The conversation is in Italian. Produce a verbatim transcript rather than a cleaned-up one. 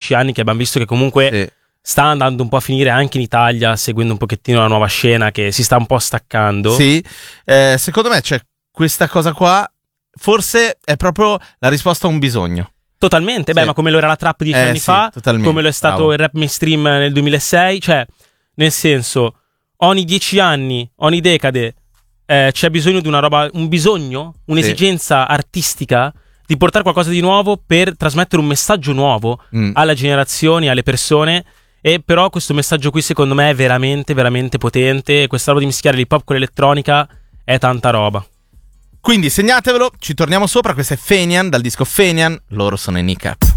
dieci anni che abbiamo visto che comunque Sì. sta andando un po' a finire anche in Italia, seguendo un pochettino la nuova scena che si sta un po' staccando. Sì, eh, secondo me c'è questa cosa qua, forse è proprio la risposta a un bisogno. Totalmente, beh, Sì. ma come lo era la trap dieci Eh, anni sì, fa, totalmente, come lo è stato bravo. il rap mainstream nel duemilasei, cioè, nel senso, ogni dieci anni, ogni decade, eh, c'è bisogno di una roba, un bisogno, un'esigenza artistica di portare qualcosa di nuovo per trasmettere un messaggio nuovo Mm. alle generazioni, alle persone. E però questo messaggio qui secondo me è veramente, veramente potente, e questa roba di mischiare l'hip hop con l'elettronica è tanta roba. Quindi segnatevelo, ci torniamo sopra. Questo è Fenian dal disco Fenian, loro sono i Kneecap.